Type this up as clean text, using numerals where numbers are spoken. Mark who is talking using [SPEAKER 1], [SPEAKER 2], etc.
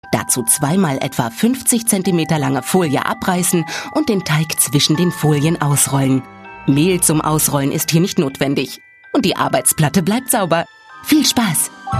[SPEAKER 1] Dazu zweimal etwa 50 cm lange Folie abreißen und den Teig zwischen den Folien ausrollen. Mehl zum Ausrollen ist hier nicht notwendig. Und die Arbeitsplatte bleibt sauber. Viel Spaß!